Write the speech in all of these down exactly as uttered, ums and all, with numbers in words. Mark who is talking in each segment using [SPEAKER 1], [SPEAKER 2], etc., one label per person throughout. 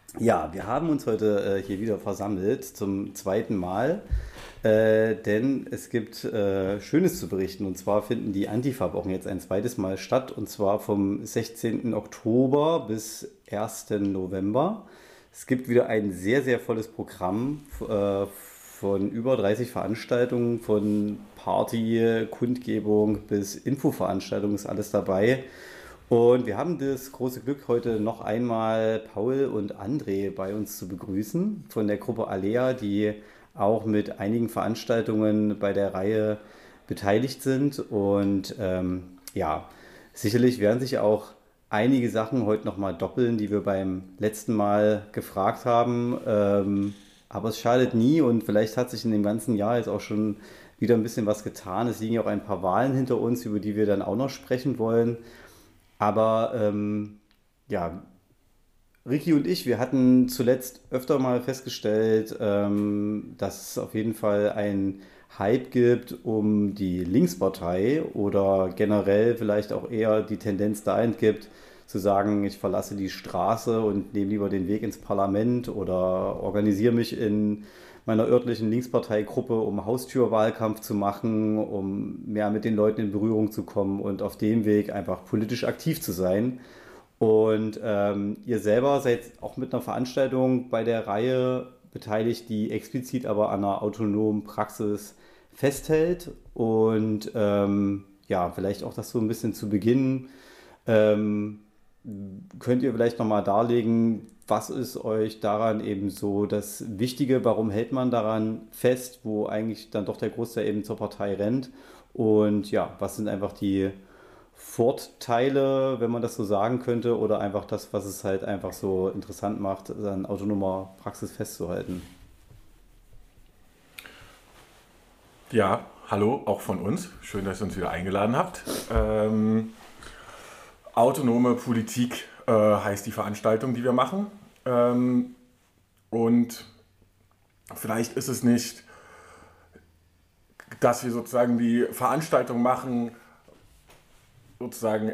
[SPEAKER 1] Ja, wir haben uns heute äh, hier wieder versammelt zum zweiten Mal, äh, denn es gibt äh, Schönes zu berichten. Und zwar finden die Antifa-Wochen jetzt ein zweites Mal statt, und zwar vom sechzehnten Oktober bis ersten November. Es gibt wieder ein sehr, sehr volles Programm äh, von über dreißig Veranstaltungen, von Party, Kundgebung bis Infoveranstaltungen ist alles dabei. Und wir haben das große Glück, heute noch einmal Paul und André bei uns zu begrüßen von der Gruppe Alea, die auch mit einigen Veranstaltungen bei der Reihe beteiligt sind. Und ähm, ja, sicherlich werden sich auch einige Sachen heute nochmal doppeln, die wir beim letzten Mal gefragt haben. Ähm, aber es schadet nie, und vielleicht hat sich in dem ganzen Jahr jetzt auch schon wieder ein bisschen was getan. Es liegen ja auch ein paar Wahlen hinter uns, über die wir dann auch noch sprechen wollen. Aber ähm, ja, Ricky und ich, wir hatten zuletzt öfter mal festgestellt, ähm, dass es auf jeden Fall einen Hype gibt um die Linkspartei, oder generell vielleicht auch eher die Tendenz dahin gibt, zu sagen, ich verlasse die Straße und nehme lieber den Weg ins Parlament oder organisiere mich in meiner örtlichen Linksparteigruppe, um Haustürwahlkampf zu machen, um mehr mit den Leuten in Berührung zu kommen und auf dem Weg einfach politisch aktiv zu sein. Und ähm, ihr selber seid auch mit einer Veranstaltung bei der Reihe beteiligt, die explizit aber an einer autonomen Praxis festhält. Und ähm, ja, vielleicht auch das so ein bisschen zu Beginn. Ähm, Könnt ihr vielleicht nochmal darlegen, was ist euch daran eben so das Wichtige? Warum hält man daran fest, wo eigentlich dann doch der Großteil eben zur Partei rennt? Und ja, was sind einfach die Vorteile, wenn man das so sagen könnte, oder einfach das, was es halt einfach so interessant macht, an autonomer Praxis festzuhalten?
[SPEAKER 2] Ja, hallo, auch von uns. Schön, dass ihr uns wieder eingeladen habt. Ähm, autonome Politik äh, heißt die Veranstaltung, die wir machen. Ähm, und vielleicht ist es nicht, dass wir sozusagen die Veranstaltung machen, sozusagen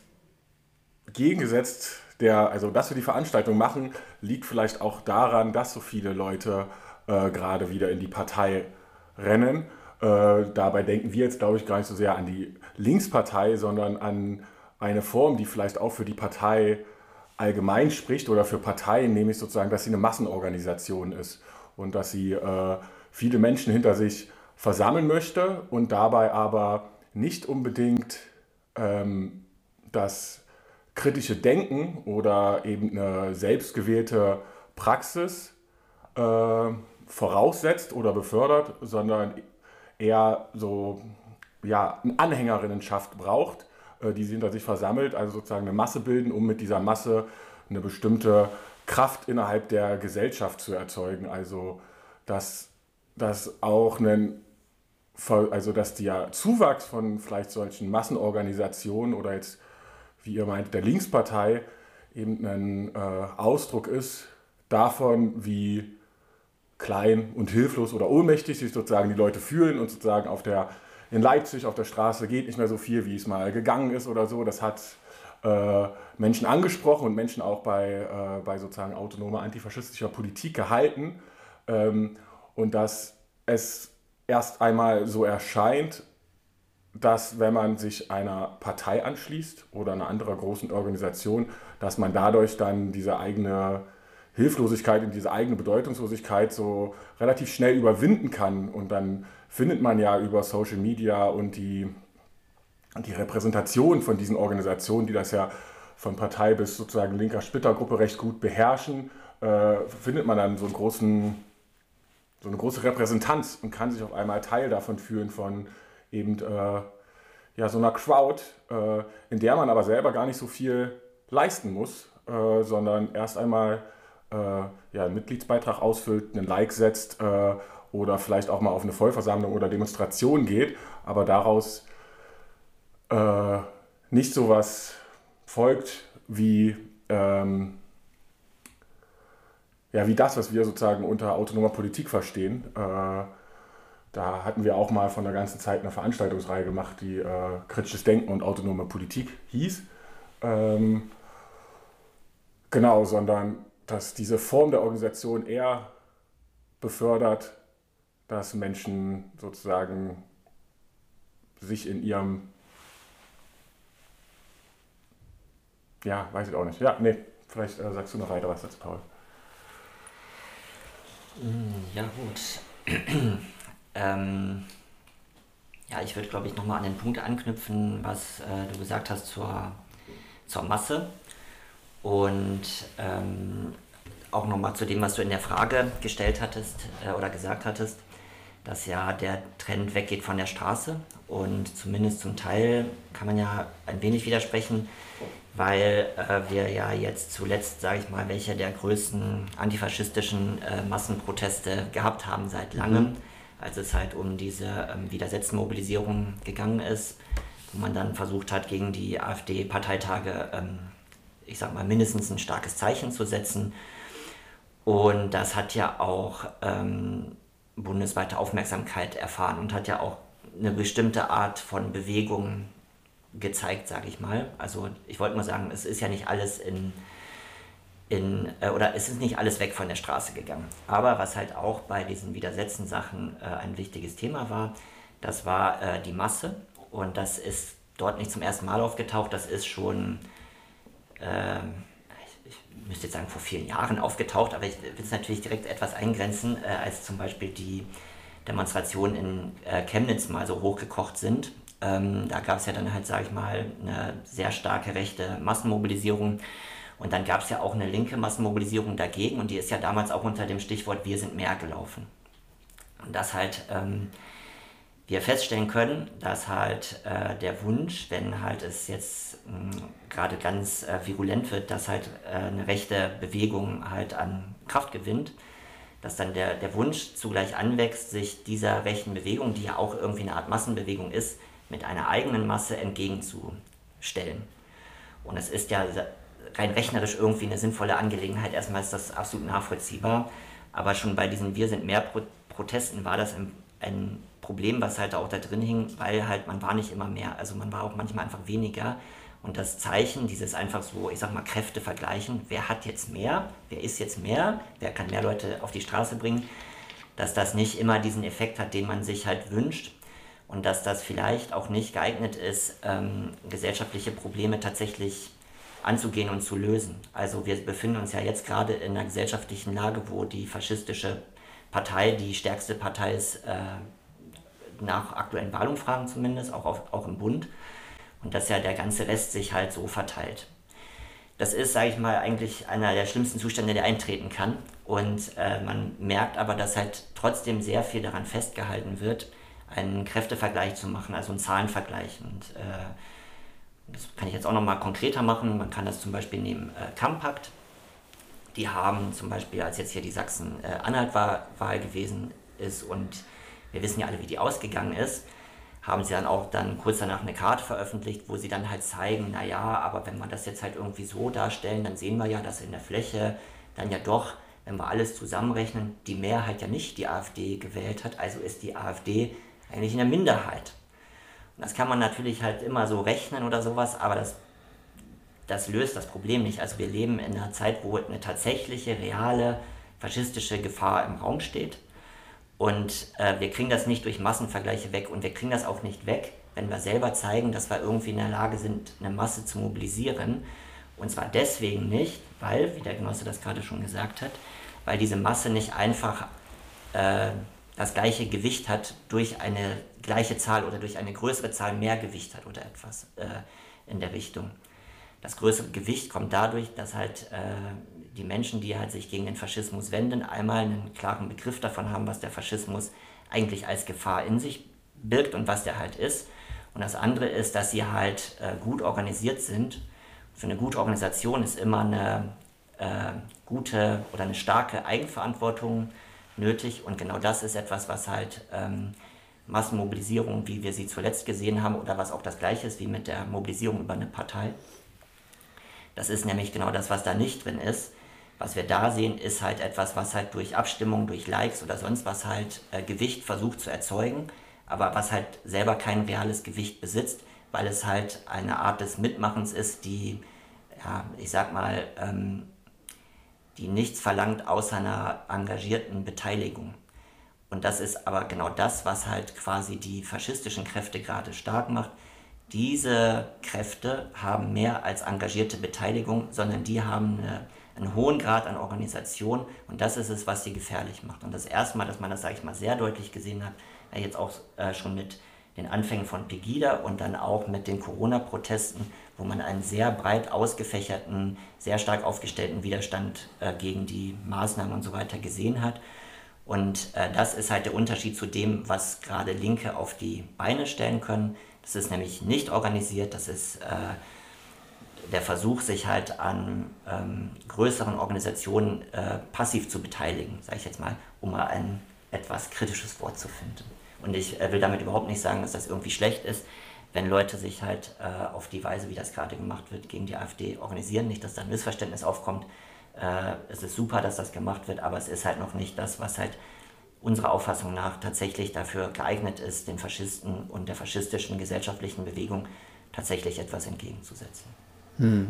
[SPEAKER 2] entgegengesetzt der, also dass wir die Veranstaltung machen, liegt vielleicht auch daran, dass so viele Leute äh, gerade wieder in die Partei rennen. Äh, dabei denken wir jetzt, glaube ich, gar nicht so sehr an die Linkspartei, sondern an eine Form, die vielleicht auch für die Partei allgemein spricht oder für Parteien, nämlich sozusagen, dass sie eine Massenorganisation ist und dass sie äh, viele Menschen hinter sich versammeln möchte und dabei aber nicht unbedingt ähm, das kritische Denken oder eben eine selbstgewählte Praxis äh, voraussetzt oder befördert, sondern eher so ja, eine Anhängerinnenschaft braucht, äh, die sie hinter sich versammelt, also sozusagen eine Masse bilden, um mit dieser Masse eine bestimmte Kraft innerhalb der Gesellschaft zu erzeugen. Also dass, dass auch ein also dass der Zuwachs von vielleicht solchen Massenorganisationen oder jetzt, wie ihr meint, der Linkspartei eben ein äh, Ausdruck ist davon, wie klein und hilflos oder ohnmächtig sich sozusagen die Leute fühlen und sozusagen auf der, in Leipzig auf der Straße geht nicht mehr so viel, wie es mal gegangen ist oder so. Das hat äh, Menschen angesprochen und Menschen auch bei, äh, bei sozusagen autonomer antifaschistischer Politik gehalten. Ähm, und dass es erst einmal so erscheint, dass wenn man sich einer Partei anschließt oder einer anderen großen Organisation, dass man dadurch dann diese eigene Hilflosigkeit und diese eigene Bedeutungslosigkeit so relativ schnell überwinden kann. Und dann findet man ja über Social Media und die, die Repräsentation von diesen Organisationen, die das ja von Partei bis sozusagen linker Splittergruppe recht gut beherrschen, äh, findet man dann so einen großen so eine große Repräsentanz und kann sich auf einmal Teil davon fühlen, von eben äh, ja, so einer Crowd, äh, in der man aber selber gar nicht so viel leisten muss, äh, sondern erst einmal äh, ja, einen Mitgliedsbeitrag ausfüllt, einen Like setzt äh, oder vielleicht auch mal auf eine Vollversammlung oder Demonstration geht, aber daraus äh, nicht sowas folgt wie ähm, ja, wie das, was wir sozusagen unter autonomer Politik verstehen. Äh, da hatten wir auch mal von der ganzen Zeit eine Veranstaltungsreihe gemacht, die äh, kritisches Denken und autonome Politik hieß. Ähm, genau, sondern dass diese Form der Organisation eher befördert, dass Menschen sozusagen sich in ihrem, ja, weiß ich auch nicht, ja, nee, vielleicht äh, sagst du noch weiter was dazu, Paul.
[SPEAKER 3] Ja gut, ähm, ja, ich würde glaube ich nochmal an den Punkt anknüpfen, was äh, du gesagt hast zur, zur Masse und ähm, auch nochmal zu dem, was du in der Frage gestellt hattest äh, oder gesagt hattest, dass ja der Trend weggeht von der Straße und zumindest zum Teil kann man ja ein wenig widersprechen, weil äh, wir ja jetzt zuletzt, sage ich mal, welche der größten antifaschistischen äh, Massenproteste gehabt haben seit langem, mhm. als es halt um diese ähm, Widersetzmobilisierung gegangen ist, wo man dann versucht hat, gegen die AfD-Parteitage, ähm, ich sag mal, mindestens ein starkes Zeichen zu setzen. Und das hat ja auch ähm, bundesweite Aufmerksamkeit erfahren und hat ja auch eine bestimmte Art von Bewegung gezeigt, sage ich mal. Also ich wollte mal sagen, es ist ja nicht alles in, in äh, oder es ist nicht alles weg von der Straße gegangen. Aber was halt auch bei diesen Widersetzen-Sachen äh, ein wichtiges Thema war, das war äh, die Masse und das ist dort nicht zum ersten Mal aufgetaucht, das ist schon äh, ich müsste jetzt sagen, vor vielen Jahren aufgetaucht, aber ich will es natürlich direkt etwas eingrenzen, äh, als zum Beispiel die Demonstrationen in äh, Chemnitz mal so hochgekocht sind. Ähm, da gab es ja dann halt, sage ich mal, eine sehr starke rechte Massenmobilisierung und dann gab es ja auch eine linke Massenmobilisierung dagegen und die ist ja damals auch unter dem Stichwort Wir sind mehr gelaufen. Und das halt ähm, wir feststellen können, dass halt äh, der Wunsch, wenn halt es jetzt gerade ganz äh, virulent wird, dass halt äh, eine rechte Bewegung halt an Kraft gewinnt, dass dann der, der Wunsch zugleich anwächst, sich dieser rechten Bewegung, die ja auch irgendwie eine Art Massenbewegung ist, mit einer eigenen Masse entgegenzustellen. Und es ist ja rein rechnerisch irgendwie eine sinnvolle Angelegenheit. Erstmal ist das absolut nachvollziehbar, aber schon bei diesen Wir sind mehr Pro- Protesten war das ein, ein Problem, was halt auch da drin hing, weil halt man war nicht immer mehr, also man war auch manchmal einfach weniger und das Zeichen, dieses einfach so, ich sag mal, Kräfte vergleichen, wer hat jetzt mehr, wer ist jetzt mehr, wer kann mehr Leute auf die Straße bringen, dass das nicht immer diesen Effekt hat, den man sich halt wünscht und dass das vielleicht auch nicht geeignet ist, ähm, gesellschaftliche Probleme tatsächlich anzugehen und zu lösen. Also wir befinden uns ja jetzt gerade in einer gesellschaftlichen Lage, wo die faschistische Partei die stärkste Partei ist, äh, nach aktuellen Wahlumfragen zumindest, auch, auf, auch im Bund. Und dass ja der ganze Rest sich halt so verteilt. Das ist, sage ich mal, eigentlich einer der schlimmsten Zustände, der eintreten kann. Und äh, man merkt aber, dass halt trotzdem sehr viel daran festgehalten wird, einen Kräftevergleich zu machen, also einen Zahlenvergleich. Und äh, das kann ich jetzt auch nochmal konkreter machen. Man kann das zum Beispiel nehmen, äh, Kampakt. Die haben zum Beispiel, als jetzt hier die Sachsen-Anhalt-Wahl gewesen ist und wir wissen ja alle, wie die ausgegangen ist, haben sie dann auch dann kurz danach eine Karte veröffentlicht, wo sie dann halt zeigen, naja, aber wenn wir das jetzt halt irgendwie so darstellen, dann sehen wir ja, dass in der Fläche dann ja doch, wenn wir alles zusammenrechnen, die Mehrheit ja nicht die AfD gewählt hat, also ist die AfD eigentlich in der Minderheit. Und das kann man natürlich halt immer so rechnen oder sowas, aber das, das löst das Problem nicht. Also wir leben in einer Zeit, wo eine tatsächliche, reale, faschistische Gefahr im Raum steht. Und äh, wir kriegen das nicht durch Massenvergleiche weg und wir kriegen das auch nicht weg, wenn wir selber zeigen, dass wir irgendwie in der Lage sind, eine Masse zu mobilisieren. Und zwar deswegen nicht, weil, wie der Genosse das gerade schon gesagt hat, weil diese Masse nicht einfach äh, das gleiche Gewicht hat durch eine gleiche Zahl oder durch eine größere Zahl mehr Gewicht hat oder etwas äh, in der Richtung. Das größere Gewicht kommt dadurch, dass halt äh, die Menschen, die halt sich gegen den Faschismus wenden, einmal einen klaren Begriff davon haben, was der Faschismus eigentlich als Gefahr in sich birgt und was der halt ist. Und das andere ist, dass sie halt äh, gut organisiert sind. Für eine gute Organisation ist immer eine äh, gute oder eine starke Eigenverantwortung nötig. Und genau das ist etwas, was halt ähm, Massenmobilisierung, wie wir sie zuletzt gesehen haben, oder was auch das Gleiche ist wie mit der Mobilisierung über eine Partei. Das ist nämlich genau das, was da nicht drin ist. Was wir da sehen, ist halt etwas, was halt durch Abstimmung, durch Likes oder sonst was halt äh, Gewicht versucht zu erzeugen, aber was halt selber kein reales Gewicht besitzt, weil es halt eine Art des Mitmachens ist, die, ja, ich sag mal, ähm, die nichts verlangt außer einer engagierten Beteiligung. Und das ist aber genau das, was halt quasi die faschistischen Kräfte gerade stark macht. Diese Kräfte haben mehr als engagierte Beteiligung, sondern die haben eine, einen hohen Grad an Organisation, und das ist es, was sie gefährlich macht. Und das erste Mal, dass man das, sage ich mal, sehr deutlich gesehen hat, ja, jetzt auch äh, schon mit den Anfängen von Pegida und dann auch mit den Corona-Protesten, wo man einen sehr breit ausgefächerten, sehr stark aufgestellten Widerstand äh, gegen die Maßnahmen und so weiter gesehen hat. Und äh, das ist halt der Unterschied zu dem, was gerade Linke auf die Beine stellen können. Das ist nämlich nicht organisiert, das ist äh, der Versuch, sich halt an ähm, größeren Organisationen äh, passiv zu beteiligen, sage ich jetzt mal, um mal ein etwas kritisches Wort zu finden. Und ich äh, will damit überhaupt nicht sagen, dass das irgendwie schlecht ist, wenn Leute sich halt äh, auf die Weise, wie das gerade gemacht wird, gegen die AfD organisieren. Nicht, dass da ein Missverständnis aufkommt. Äh, es ist super, dass das gemacht wird, aber es ist halt noch nicht das, was halt unserer Auffassung nach tatsächlich dafür geeignet ist, den Faschisten und der faschistischen gesellschaftlichen Bewegung tatsächlich etwas entgegenzusetzen.
[SPEAKER 1] Hm.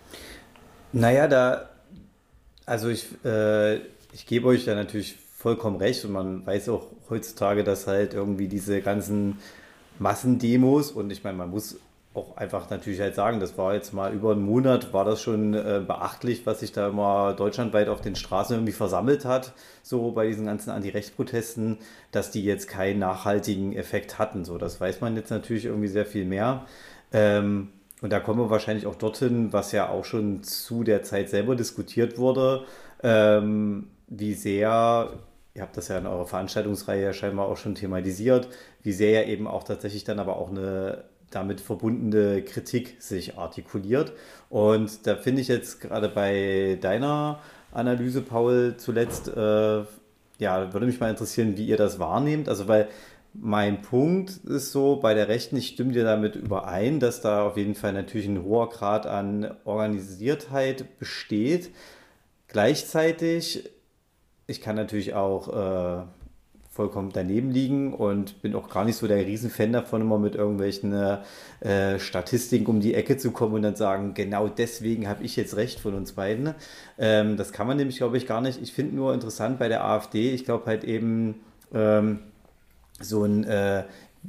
[SPEAKER 1] Naja, da, also ich, äh, ich gebe euch da natürlich vollkommen recht, und man weiß auch heutzutage, dass halt irgendwie diese ganzen Massendemos, und ich meine, man muss auch einfach natürlich halt sagen, das war jetzt mal über einen Monat, war das schon äh, beachtlich, was sich da immer deutschlandweit auf den Straßen irgendwie versammelt hat, so bei diesen ganzen Anti-Rechts-Protesten, dass die jetzt keinen nachhaltigen Effekt hatten. So, das weiß man jetzt natürlich irgendwie sehr viel mehr. Ähm, und da kommen wir wahrscheinlich auch dorthin, was ja auch schon zu der Zeit selber diskutiert wurde, ähm, wie sehr, ihr habt das ja in eurer Veranstaltungsreihe ja scheinbar auch schon thematisiert, wie sehr ja eben auch tatsächlich dann aber auch eine damit verbundene Kritik sich artikuliert. Und da finde ich jetzt gerade bei deiner Analyse, Paul, zuletzt, äh, ja, würde mich mal interessieren, wie ihr das wahrnehmt. Also, weil mein Punkt ist so, bei der Rechten, ich stimme dir damit überein, dass da auf jeden Fall natürlich ein hoher Grad an Organisiertheit besteht. Gleichzeitig, ich kann natürlich auch äh, vollkommen daneben liegen und bin auch gar nicht so der Riesenfan davon, immer mit irgendwelchen äh, Statistiken um die Ecke zu kommen und dann sagen, genau deswegen habe ich jetzt recht von uns beiden. Ähm, das kann man nämlich, glaube ich, gar nicht. Ich finde nur interessant bei der AfD, ich glaube halt eben ähm, so ein äh,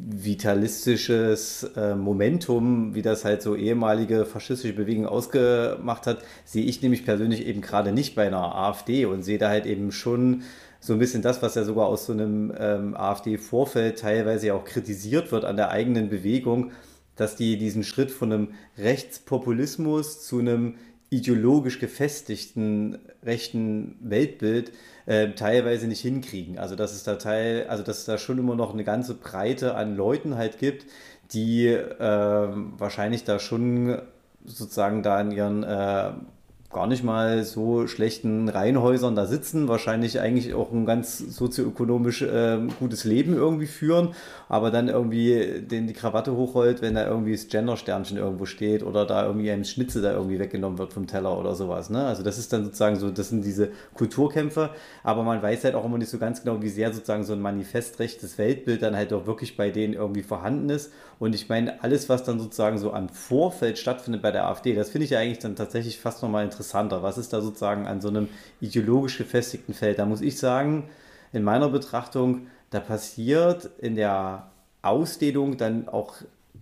[SPEAKER 1] vitalistisches äh, Momentum, wie das halt so ehemalige faschistische Bewegungen ausgemacht hat, sehe ich nämlich persönlich eben gerade nicht bei einer AfD und sehe da halt eben schon so ein bisschen das, was ja sogar aus so einem ähm, AfD-Vorfeld teilweise ja auch kritisiert wird an der eigenen Bewegung, dass die diesen Schritt von einem Rechtspopulismus zu einem ideologisch gefestigten rechten Weltbild äh, teilweise nicht hinkriegen. Also dass es da Teil, also dass es da schon immer noch eine ganze Breite an Leuten halt gibt, die äh, wahrscheinlich da schon sozusagen da in ihren äh, gar nicht mal so schlechten Reihenhäusern da sitzen, wahrscheinlich eigentlich auch ein ganz sozioökonomisch äh, gutes Leben irgendwie führen, aber dann irgendwie den die Krawatte hochrollt, wenn da irgendwie das Gender-Sternchen irgendwo steht oder da irgendwie ein Schnitzel da irgendwie weggenommen wird vom Teller oder sowas. Ne? Also das ist dann sozusagen so, das sind diese Kulturkämpfe, aber man weiß halt auch immer nicht so ganz genau, wie sehr sozusagen so ein manifestrechtes Weltbild dann halt auch wirklich bei denen irgendwie vorhanden ist. Und ich meine, alles, was dann sozusagen so am Vorfeld stattfindet bei der AfD, das finde ich ja eigentlich dann tatsächlich fast nochmal interessanter. Was ist da sozusagen an so einem ideologisch gefestigten Feld? Da muss ich sagen, in meiner Betrachtung, da passiert in der Ausdehnung dann auch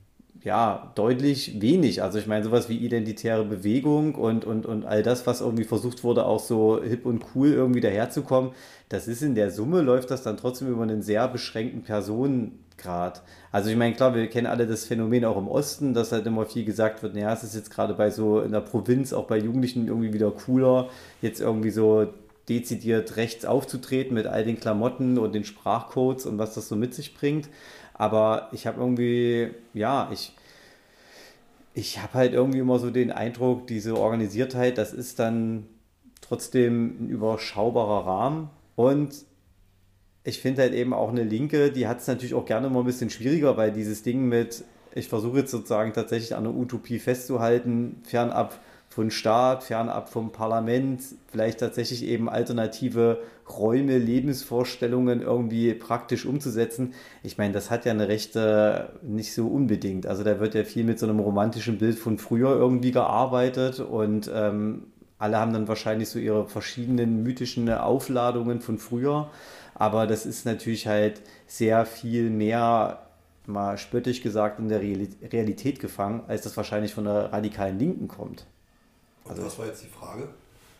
[SPEAKER 1] ja, deutlich wenig. Also ich meine, sowas wie identitäre Bewegung und, und, und all das, was irgendwie versucht wurde, auch so hip und cool irgendwie daherzukommen, das ist in der Summe, läuft das dann trotzdem über einen sehr beschränkten Personengrad. Also ich meine, klar, wir kennen alle das Phänomen auch im Osten, dass halt immer viel gesagt wird, naja, es ist jetzt gerade bei so in der Provinz, auch bei Jugendlichen irgendwie wieder cooler, jetzt irgendwie so dezidiert rechts aufzutreten mit all den Klamotten und den Sprachcodes und was das so mit sich bringt. Aber ich habe irgendwie, ja, ich, ich habe halt irgendwie immer so den Eindruck, diese Organisiertheit, das ist dann trotzdem ein überschaubarer Rahmen. Und ich finde halt eben auch eine Linke, die hat es natürlich auch gerne mal ein bisschen schwieriger, weil dieses Ding mit, ich versuche jetzt sozusagen tatsächlich an einer Utopie festzuhalten, fernab von Staat, fernab vom Parlament, vielleicht tatsächlich eben alternative Räume, Lebensvorstellungen irgendwie praktisch umzusetzen. Ich meine, das hat ja eine Rechte nicht so unbedingt. Also da wird ja viel mit so einem romantischen Bild von früher irgendwie gearbeitet und ähm, alle haben dann wahrscheinlich so ihre verschiedenen mythischen Aufladungen von früher, aber das ist natürlich halt sehr viel mehr, mal spöttisch gesagt, in der Realität gefangen, als das wahrscheinlich von der radikalen Linken kommt.
[SPEAKER 4] Und also, was war jetzt die Frage?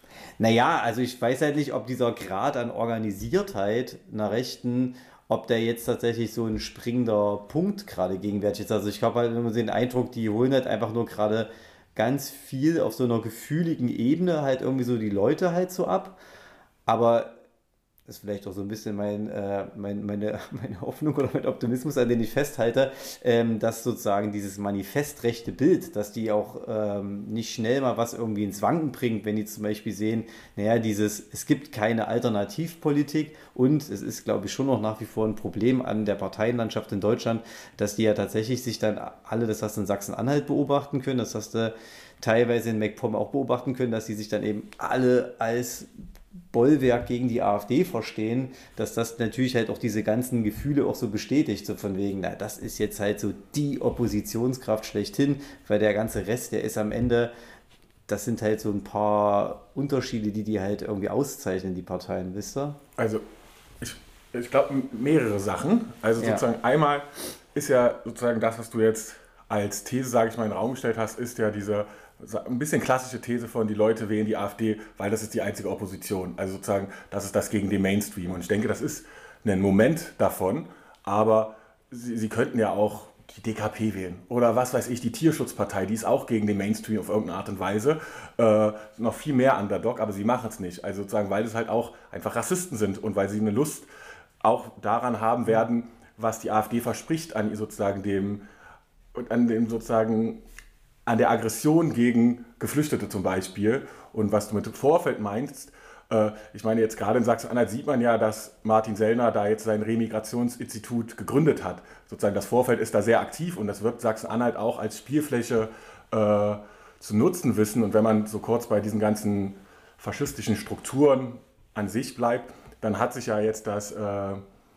[SPEAKER 1] Naja, also ich weiß halt nicht, ob dieser Grad an Organisiertheit einer Rechten, ob der jetzt tatsächlich so ein springender Punkt gerade gegenwärtig ist. Also ich glaube halt immer so den Eindruck, die holen halt einfach nur gerade ganz viel auf so einer gefühligen Ebene halt irgendwie so die Leute halt so ab. Aber das ist vielleicht auch so ein bisschen mein, äh, mein, meine, meine Hoffnung oder mein Optimismus, an den ich festhalte, ähm, dass sozusagen dieses manifestrechte Bild, dass die auch ähm, nicht schnell mal was irgendwie ins Wanken bringt, wenn die zum Beispiel sehen, naja, dieses, es gibt keine Alternativpolitik und es ist, glaube ich, schon noch nach wie vor ein Problem an der Parteienlandschaft in Deutschland, dass die ja tatsächlich sich dann alle, das hast du in Sachsen-Anhalt beobachten können, das hast du teilweise in MacPom auch beobachten können, dass die sich dann eben alle als Bollwerk gegen die AfD verstehen, dass das natürlich halt auch diese ganzen Gefühle auch so bestätigt, so von wegen, na, das ist jetzt halt so die Oppositionskraft schlechthin, weil der ganze Rest, der ist am Ende, das sind halt so ein paar Unterschiede, die die halt irgendwie auszeichnen, die Parteien, wisst ihr?
[SPEAKER 2] Also, ich, ich glaube, mehrere Sachen. Also sozusagen ja. Einmal ist ja sozusagen das, was du jetzt als These, sage ich mal, in den Raum gestellt hast, ist ja diese ein bisschen klassische These von, die Leute wählen die AfD, weil das ist die einzige Opposition. Also sozusagen, das ist das gegen den Mainstream. Und ich denke, das ist ein Moment davon, aber sie, sie könnten ja auch die D K P wählen oder was weiß ich, die Tierschutzpartei, die ist auch gegen den Mainstream auf irgendeine Art und Weise. Äh, noch viel mehr Underdog, aber sie machen es nicht. Also sozusagen, weil es halt auch einfach Rassisten sind und weil sie eine Lust auch daran haben werden, was die AfD verspricht an sozusagen dem, an dem sozusagen an der Aggression gegen Geflüchtete zum Beispiel. Und was du mit Vorfeld meinst, äh, ich meine jetzt gerade in Sachsen-Anhalt sieht man ja, dass Martin Sellner da jetzt sein Remigrationsinstitut gegründet hat. Sozusagen das Vorfeld ist da sehr aktiv und das wird Sachsen-Anhalt auch als Spielfläche äh, zu nutzen wissen. Und wenn man so kurz bei diesen ganzen faschistischen Strukturen an sich bleibt, dann hat sich ja jetzt das äh,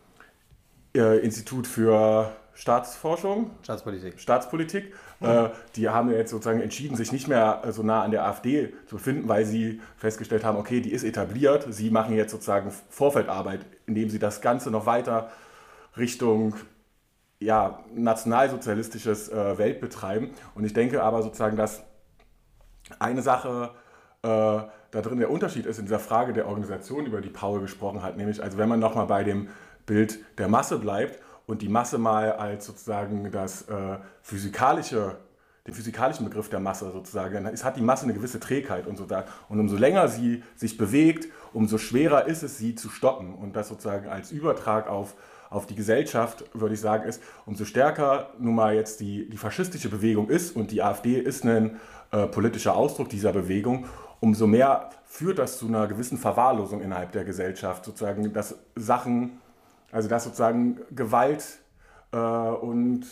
[SPEAKER 2] äh, Institut für Staatsforschung,
[SPEAKER 1] Staatspolitik,
[SPEAKER 2] Staatspolitik mhm. äh, die haben ja jetzt sozusagen entschieden, sich nicht mehr so nah an der AfD zu befinden, weil sie festgestellt haben, okay, die ist etabliert, sie machen jetzt sozusagen Vorfeldarbeit, indem sie das Ganze noch weiter Richtung ja, nationalsozialistisches äh, Welt betreiben. Und ich denke aber sozusagen, dass eine Sache äh, da drin der Unterschied ist in dieser Frage der Organisation, über die Paul gesprochen hat, nämlich also wenn man nochmal bei dem Bild der Masse bleibt und die Masse mal als sozusagen das äh, physikalische, den physikalischen Begriff der Masse sozusagen, es hat die Masse eine gewisse Trägheit und so da. Und umso länger sie sich bewegt, umso schwerer ist es, sie zu stoppen. Und das sozusagen als Übertrag auf, auf die Gesellschaft, würde ich sagen, ist, umso stärker nun mal jetzt die, die faschistische Bewegung ist und die AfD ist ein äh, politischer Ausdruck dieser Bewegung, umso mehr führt das zu einer gewissen Verwahrlosung innerhalb der Gesellschaft, sozusagen, dass Sachen, also dass sozusagen Gewalt äh, und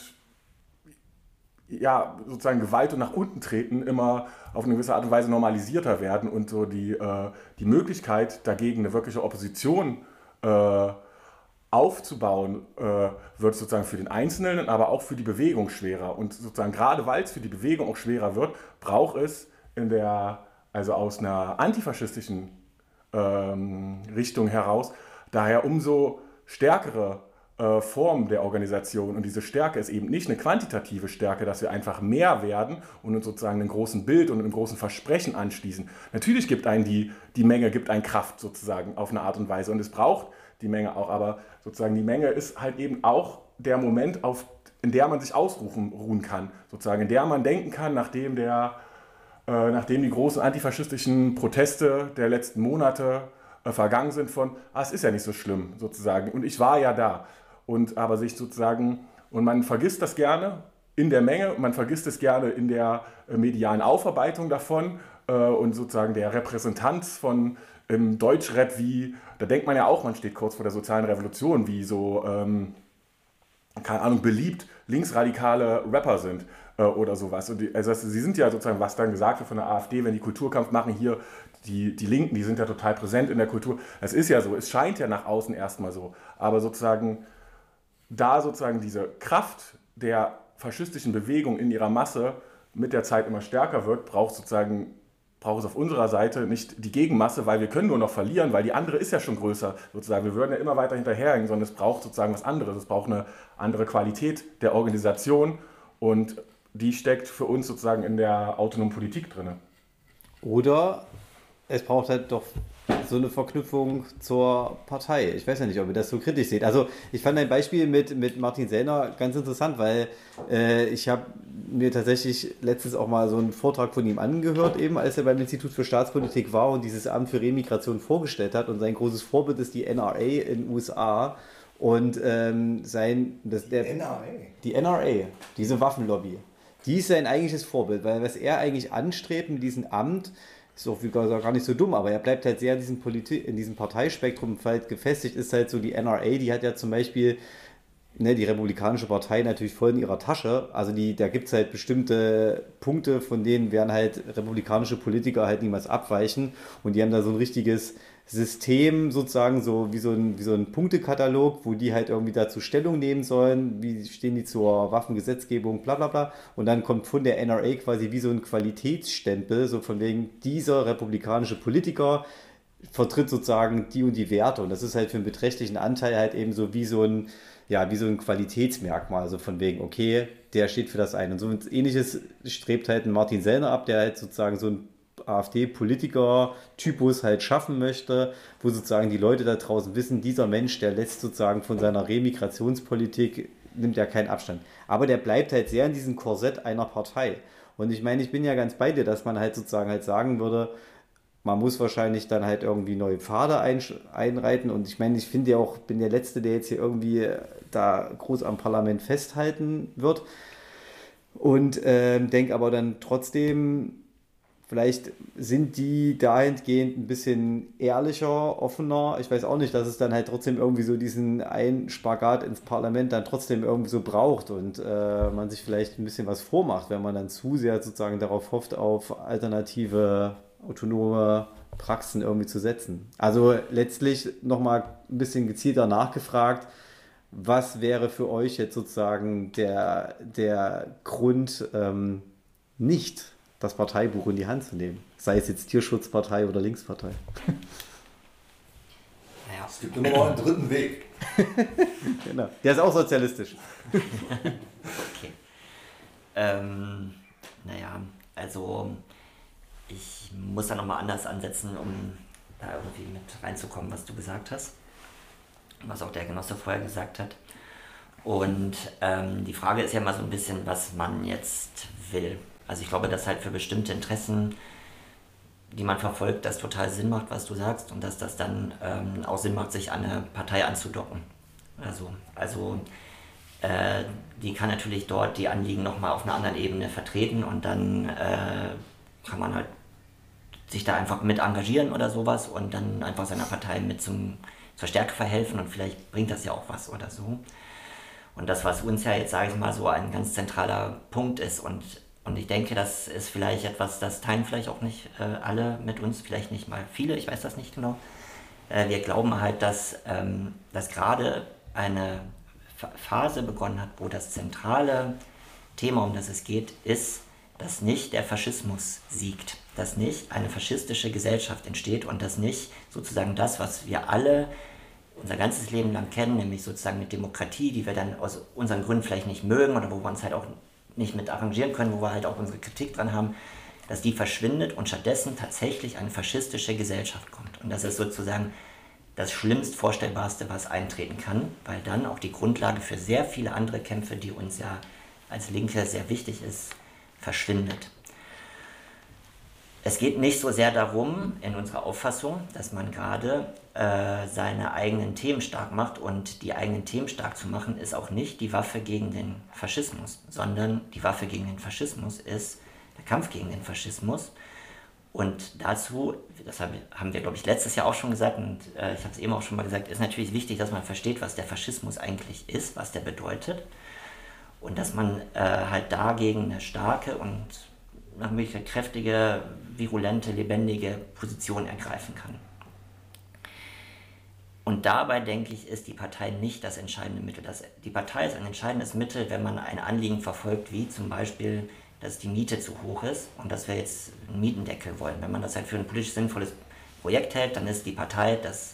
[SPEAKER 2] ja, sozusagen Gewalt und nach unten treten immer auf eine gewisse Art und Weise normalisierter werden und so die, äh, die Möglichkeit dagegen eine wirkliche Opposition äh, aufzubauen, äh, wird sozusagen für den Einzelnen, aber auch für die Bewegung schwerer. Und sozusagen gerade weil es für die Bewegung auch schwerer wird, braucht es in der, also aus einer antifaschistischen ähm, Richtung heraus, daher umso stärkere äh, Form der Organisation. Und diese Stärke ist eben nicht eine quantitative Stärke, dass wir einfach mehr werden und uns sozusagen einen großen Bild und einem großen Versprechen anschließen. Natürlich gibt einen die, die Menge, gibt einen Kraft sozusagen auf eine Art und Weise und es braucht die Menge auch, aber sozusagen die Menge ist halt eben auch der Moment, auf, in der man sich ausruhen ruhen kann, sozusagen, in der man denken kann, nachdem, der, äh, nachdem die großen antifaschistischen Proteste der letzten Monate äh, vergangen sind von, ah, es ist ja nicht so schlimm, sozusagen, und ich war ja da. Und aber sich sozusagen, und man vergisst das gerne in der Menge, man vergisst es gerne in der äh, medialen Aufarbeitung davon äh, und sozusagen der Repräsentanz von im Deutschrap wie, da denkt man ja auch, man steht kurz vor der sozialen Revolution, wie so, ähm, keine Ahnung, beliebt linksradikale Rapper sind äh, oder sowas. Und die, also das, sie sind ja sozusagen, was dann gesagt wird von der AfD, wenn die Kulturkampf machen, hier die, die Linken, die sind ja total präsent in der Kultur. Es ist ja so, es scheint ja nach außen erstmal so. Aber sozusagen, da sozusagen diese Kraft der faschistischen Bewegung in ihrer Masse mit der Zeit immer stärker wird, braucht sozusagen braucht es auf unserer Seite nicht die Gegenmasse, weil wir können nur noch verlieren, weil die andere ist ja schon größer sozusagen. Wir würden ja immer weiter hinterherhängen, sondern es braucht sozusagen was anderes. Es braucht eine andere Qualität der Organisation und die steckt für uns sozusagen in der autonomen Politik drin.
[SPEAKER 1] Oder es braucht halt doch so eine Verknüpfung zur Partei. Ich weiß ja nicht, ob ihr das so kritisch seht. Also ich fand ein Beispiel mit, mit Martin Sellner ganz interessant, weil äh, ich habe mir tatsächlich letztens auch mal so einen Vortrag von ihm angehört, eben als er beim Institut für Staatspolitik war und dieses Amt für Remigration vorgestellt hat. Und sein großes Vorbild ist die N R A in den U S A. Und ähm, sein... Das, der,
[SPEAKER 4] N R A?
[SPEAKER 1] Die N R A, diese Waffenlobby. Die ist sein eigentliches Vorbild, weil was er eigentlich anstrebt mit diesem Amt, ist auch wie gesagt gar nicht so dumm, aber er bleibt halt sehr in diesem, Politi- in diesem Parteispektrum halt gefestigt, ist halt so die N R A, die hat ja zum Beispiel ne, die Republikanische Partei natürlich voll in ihrer Tasche, also die, da gibt es halt bestimmte Punkte, von denen werden halt republikanische Politiker halt niemals abweichen und die haben da so ein richtiges System sozusagen, so wie so ein, wie so ein Punktekatalog, wo die halt irgendwie dazu Stellung nehmen sollen, wie stehen die zur Waffengesetzgebung, bla bla bla. Und dann kommt von der N R A quasi wie so ein Qualitätsstempel, so von wegen dieser republikanische Politiker vertritt sozusagen die und die Werte. Und das ist halt für einen beträchtlichen Anteil halt eben so wie so ein, ja, wie so ein Qualitätsmerkmal, also von wegen, okay, der steht für das ein. Und so ein ähnliches strebt halt ein Martin Sellner ab, der halt sozusagen so ein AfD-Politiker-Typus halt schaffen möchte, wo sozusagen die Leute da draußen wissen, dieser Mensch, der lässt sozusagen von seiner Remigrationspolitik, nimmt ja keinen Abstand. Aber der bleibt halt sehr in diesem Korsett einer Partei. Und ich meine, ich bin ja ganz bei dir, dass man halt sozusagen halt sagen würde, man muss wahrscheinlich dann halt irgendwie neue Pfade ein, einreiten. Und ich meine, ich finde ja auch, bin der Letzte, der jetzt hier irgendwie da groß am Parlament festhalten wird. Und äh, denke aber dann trotzdem, vielleicht sind die dahingehend ein bisschen ehrlicher, offener. Ich weiß auch nicht, dass es dann halt trotzdem irgendwie so diesen einen Spagat ins Parlament dann trotzdem irgendwie so braucht und äh, man sich vielleicht ein bisschen was vormacht, wenn man dann zu sehr sozusagen darauf hofft, auf alternative, autonome Praxen irgendwie zu setzen. Also letztlich nochmal ein bisschen gezielter nachgefragt, was wäre für euch jetzt sozusagen der, der Grund, ähm, nicht das Parteibuch in die Hand zu nehmen. Sei es jetzt Tierschutzpartei oder Linkspartei.
[SPEAKER 3] Naja.
[SPEAKER 4] Es gibt immer noch einen dritten Weg.
[SPEAKER 1] Genau. Der ist auch sozialistisch.
[SPEAKER 3] Okay. Ähm, naja, also ich muss da nochmal anders ansetzen, um da irgendwie mit reinzukommen, was du gesagt hast. Was auch der Genosse vorher gesagt hat. Und ähm, die Frage ist ja mal so ein bisschen, was man jetzt will. Also ich glaube, dass halt für bestimmte Interessen, die man verfolgt, das total Sinn macht, was du sagst, und dass das dann ähm, auch Sinn macht, sich an eine Partei anzudocken. Also, also äh, die kann natürlich dort die Anliegen nochmal auf einer anderen Ebene vertreten und dann äh, kann man halt sich da einfach mit engagieren oder sowas und dann einfach seiner Partei mit zum, zur Stärke verhelfen und vielleicht bringt das ja auch was oder so. Und das, was uns ja jetzt, sage ich mal, so ein ganz zentraler Punkt ist und Und ich denke, das ist vielleicht etwas, das teilen vielleicht auch nicht äh, alle mit uns, vielleicht nicht mal viele, ich weiß das nicht genau. Äh, wir glauben halt, dass, ähm, dass gerade eine F- Phase begonnen hat, wo das zentrale Thema, um das es geht, ist, dass nicht der Faschismus siegt, dass nicht eine faschistische Gesellschaft entsteht und dass nicht sozusagen das, was wir alle unser ganzes Leben lang kennen, nämlich sozusagen eine Demokratie, die wir dann aus unseren Gründen vielleicht nicht mögen oder wo wir uns halt auch nicht mit arrangieren können, wo wir halt auch unsere Kritik dran haben, dass die verschwindet und stattdessen tatsächlich eine faschistische Gesellschaft kommt. Und das ist sozusagen das schlimmst Vorstellbarste, was eintreten kann, weil dann auch die Grundlage für sehr viele andere Kämpfe, die uns ja als Linke sehr wichtig ist, verschwindet. Es geht nicht so sehr darum, in unserer Auffassung, dass man gerade äh, seine eigenen Themen stark macht, und die eigenen Themen stark zu machen, ist auch nicht die Waffe gegen den Faschismus, sondern die Waffe gegen den Faschismus ist der Kampf gegen den Faschismus. Und dazu, das haben wir, glaube ich, letztes Jahr auch schon gesagt, und äh, ich habe es eben auch schon mal gesagt, ist natürlich wichtig, dass man versteht, was der Faschismus eigentlich ist, was der bedeutet, und dass man äh, halt dagegen eine starke und nach Möglichkeit kräftige, virulente, lebendige Position ergreifen kann. Und dabei, denke ich, ist die Partei nicht das entscheidende Mittel. Das, die Partei ist ein entscheidendes Mittel, wenn man ein Anliegen verfolgt, wie zum Beispiel dass die Miete zu hoch ist und dass wir jetzt einen Mietendeckel wollen. Wenn man das halt für ein politisch sinnvolles Projekt hält, dann ist die Partei das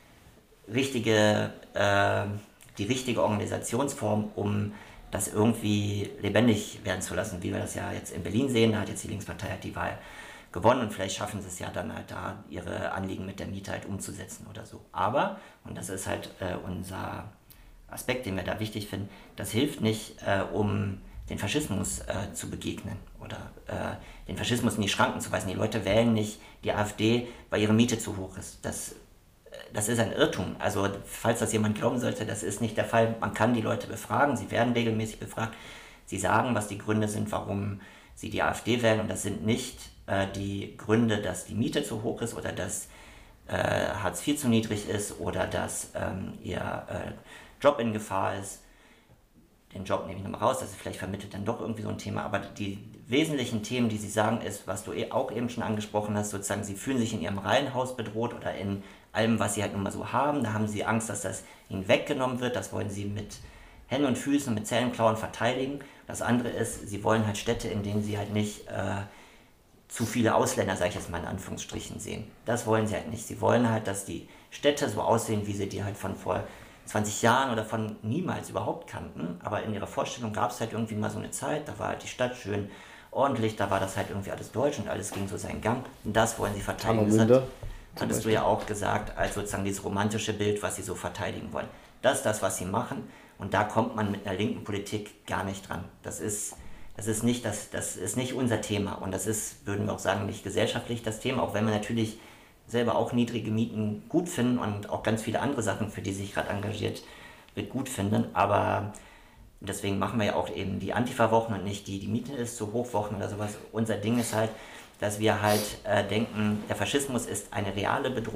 [SPEAKER 3] richtige, äh, die richtige Organisationsform, um das irgendwie lebendig werden zu lassen, wie wir das ja jetzt in Berlin sehen. Da hat jetzt die Linkspartei halt die Wahl gewonnen und vielleicht schaffen sie es ja dann halt da, ihre Anliegen mit der Miete halt umzusetzen oder so. Aber, und das ist halt äh, unser Aspekt, den wir da wichtig finden, das hilft nicht, äh, um den Faschismus äh, zu begegnen oder äh, den Faschismus in die Schranken zu weisen. Die Leute wählen nicht die AfD, weil ihre Miete zu hoch ist. Das, das ist ein Irrtum. Also falls das jemand glauben sollte, das ist nicht der Fall. Man kann die Leute befragen, sie werden regelmäßig befragt. Sie sagen, was die Gründe sind, warum sie die AfD wählen. Und das sind nicht äh, die Gründe, dass die Miete zu hoch ist oder dass äh, Hartz vier zu niedrig ist oder dass ähm, ihr äh, Job in Gefahr ist. Den Job nehme ich nochmal raus, das ist vielleicht vermittelt dann doch irgendwie so ein Thema, aber die wesentlichen Themen, die sie sagen, ist, was du auch eben schon angesprochen hast, sozusagen, sie fühlen sich in ihrem Reihenhaus bedroht oder in allem, was sie halt nun mal so haben, da haben sie Angst, dass das ihnen weggenommen wird, das wollen sie mit Händen und Füßen, mit Zellenklauen verteidigen. Das andere ist, sie wollen halt Städte, in denen sie halt nicht äh, zu viele Ausländer, sage ich jetzt mal in Anführungsstrichen, sehen. Das wollen sie halt nicht. Sie wollen halt, dass die Städte so aussehen, wie sie die halt von vor zwanzig Jahren oder von niemals überhaupt kannten, aber in ihrer Vorstellung gab es halt irgendwie mal so eine Zeit, da war halt die Stadt schön ordentlich, da war das halt irgendwie alles deutsch und alles ging so seinen Gang und das wollen sie verteidigen. Das hat, hattest du ja auch gesagt, als sozusagen dieses romantische Bild, was sie so verteidigen wollen. Das ist das, was sie machen und da kommt man mit einer linken Politik gar nicht dran. Das ist, das ist, nicht, das, das ist nicht unser Thema und das ist, würden wir auch sagen, nicht gesellschaftlich das Thema, auch wenn man natürlich selber auch niedrige Mieten gut finden und auch ganz viele andere Sachen, für die sich gerade engagiert wird, gut finden. Aber deswegen machen wir ja auch eben die Antifa-Wochen und nicht die, die Miete ist zu hoch Wochen oder sowas. Unser Ding ist halt, dass wir halt äh, denken, der Faschismus ist eine reale Bedrohung.